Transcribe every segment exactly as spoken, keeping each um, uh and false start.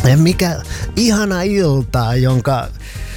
Mikä ihana ilta, jonka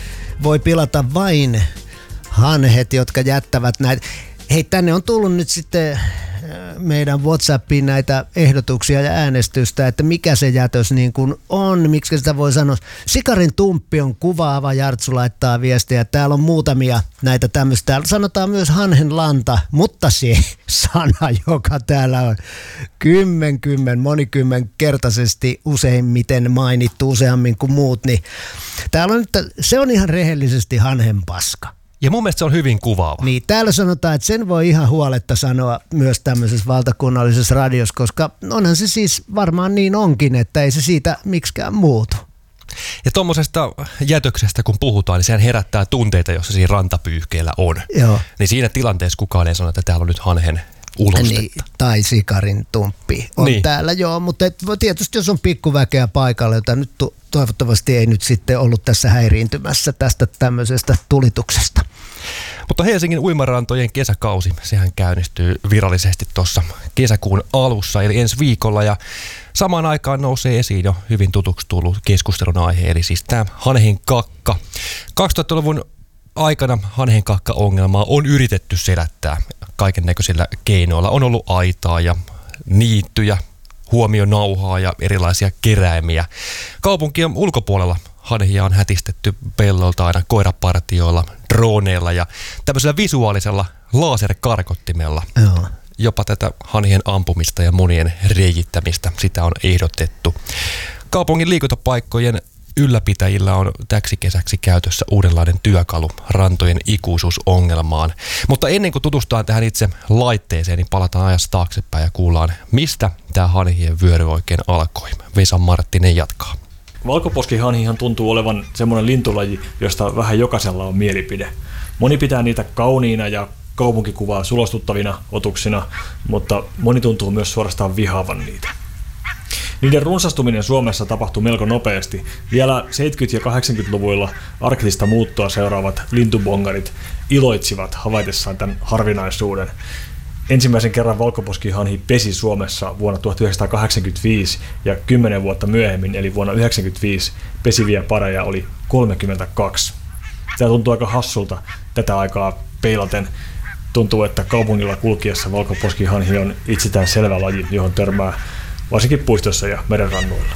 voi pilata vain hanhet, jotka jättävät näitä. Hei, tänne on tullut nyt sitten meidän WhatsAppiin näitä ehdotuksia ja äänestystä, että mikä se jätös niin kuin on, miksi sitä voi sanoa. Sikarin tumppi on kuvaava, Jartsu laittaa viestiä. Täällä on muutamia näitä tämmöistä. Täällä sanotaan myös hanhenlanta, mutta se sana, joka täällä on kymmenkymmen, monikymmenkertaisesti useimmiten mainittu useammin kuin muut, niin täällä on nyt, se on ihan rehellisesti hanhenpaska. Ja mun mielestä se on hyvin kuvaava. Niin, täällä sanotaan, että sen voi ihan huoletta sanoa myös tämmöisessä valtakunnallisessa radiossa, koska onhan se siis varmaan niin onkin, että ei se siitä miksikään muutu. Ja tuommoisesta jätöksestä kun puhutaan, niin sehän herättää tunteita, jossa siinä rantapyyhkeellä on. Joo. Niin siinä tilanteessa kukaan ei sano, että täällä on nyt hanhen ulostetta. Niin, tai sikarin tumppi on niin täällä, joo, mutta et, tietysti jos on pikkuväkeä paikalla, jota nyt to, toivottavasti ei nyt sitten ollut tässä häiriintymässä tästä tämmöisestä tulituksesta. Mutta Helsingin uimarantojen kesäkausi, sehän käynnistyy virallisesti tuossa kesäkuun alussa, eli ensi viikolla, ja samaan aikaan nousee esiin jo hyvin tutuksi tullut keskustelun aihe, eli siis tämä hanhenkakka. kaksituhattaluvun aikana hanhenkakka-ongelmaa on yritetty selättää kaiken näköisillä keinoilla. On ollut aitaa ja niittyjä, huomionauhaa ja erilaisia keräimiä. Kaupunkien ulkopuolella hanhia on hätistetty pellolta aina koirapartioilla, droneilla ja tämmöisellä visuaalisella laserkarkottimella. Joo. Jopa tätä hanhien ampumista ja monien reijittämistä, sitä on ehdotettu. Kaupungin liikuntapaikkojen ylläpitäjillä on täksi kesäksi käytössä uudenlainen työkalu rantojen ikuisuusongelmaan. Mutta ennen kuin tutustutaan tähän itse laitteeseen, niin palataan ajassa taaksepäin ja kuullaan, mistä tämä hanhien vyöry oikein alkoi. Vesa Marttinen jatkaa. Valkoposkihanhihan tuntuu olevan semmoinen lintulaji, josta vähän jokaisella on mielipide. Moni pitää niitä kauniina ja kaupunkikuvaa sulostuttavina otuksina, mutta moni tuntuu myös suorastaan vihaavan niitä. Niiden runsastuminen Suomessa tapahtui melko nopeasti. Vielä seitsemänkymmentä- ja kahdeksankymmentäluvuilla arktista muuttoa seuraavat lintubongarit iloitsivat havaitessaan tämän harvinaisuuden. Ensimmäisen kerran valkoposkihanhi pesi Suomessa vuonna tuhatyhdeksänsataakahdeksankymmentäviisi ja kymmenen vuotta myöhemmin, eli vuonna yhdeksänkymmentäviisi, pesiviä pareja oli kolmekymmentäkaksi. Tämä tuntuu aika hassulta tätä aikaa peilaten. Tuntuu, että kaupungilla kulkiessa valkoposkihanhi on itsestään selvä laji, johon törmää varsinkin puistossa ja merenrannoilla.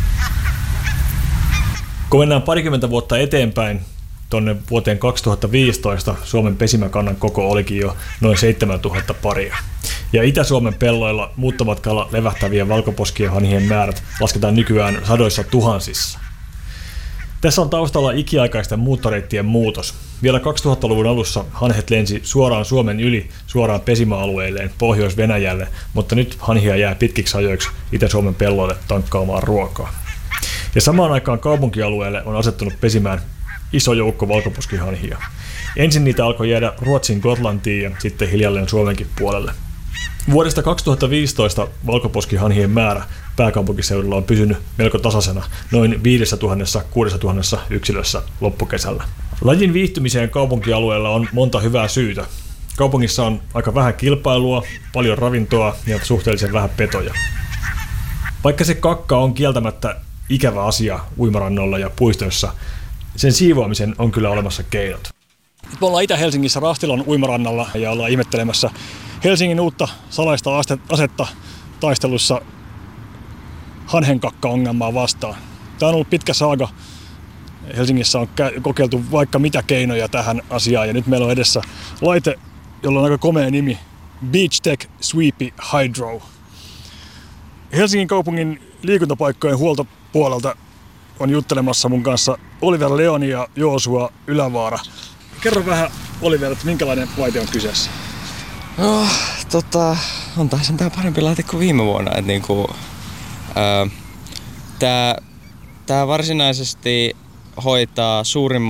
Kun mennään parikymmentä vuotta eteenpäin, tuonne vuoteen kaksituhattaviisitoista Suomen pesimäkannan koko olikin jo noin seitsemäntuhatta paria. Ja Itä-Suomen pelloilla muuttomatkalla levähtävien valkoposkien hanhien määrät lasketaan nykyään sadoissa tuhansissa. Tässä on taustalla ikiaikaisten muuttoreittien muutos. Vielä kaksituhattaluvun alussa hanhet lensi suoraan Suomen yli suoraan pesimäalueilleen Pohjois-Venäjälle, mutta nyt hanhia jää pitkiksi ajoiksi Itä-Suomen pelloille tankkaamaan ruokaa. Ja samaan aikaan kaupunkialueelle on asettunut pesimään iso joukko valkoposkihanhia. Ensin niitä alkoi jäädä Ruotsin Gotlantiin ja sitten hiljalleen Suomenkin puolelle. Vuodesta kaksituhattaviisitoista valkoposkihanhien määrä pääkaupunkiseudulla on pysynyt melko tasaisena, noin viisituhatta kuusituhatta yksilössä loppukesällä. Lajin viihtymiseen kaupunkialueella on monta hyvää syytä. Kaupungissa on aika vähän kilpailua, paljon ravintoa ja suhteellisen vähän petoja. Vaikka se kakka on kieltämättä ikävä asia uimarannoilla ja puistoissa, sen siivoamisen on kyllä olemassa keinot. Me ollaan Itä-Helsingissä Rastilon uimarannalla ja ollaan ihmettelemässä Helsingin uutta salaista asetta taistelussa hanhenkakka-ongelmaa vastaan. Tämä on ollut pitkä saaga. Helsingissä on kokeiltu vaikka mitä keinoja tähän asiaan ja nyt meillä on edessä laite, jolla on aika komea nimi, Beach Tech Sweepy Hydro. Helsingin kaupungin liikuntapaikkojen huoltopuolelta on juttelemassa mun kanssa Oliver Leoni ja Joosua Ylävaara. Kerro vähän, Oliver, että minkälainen laite on kyseessä? No, tota, on taas tämä parempi laite kuin viime vuonna. Et niinku, ää, tää, tää varsinaisesti hoitaa suurimman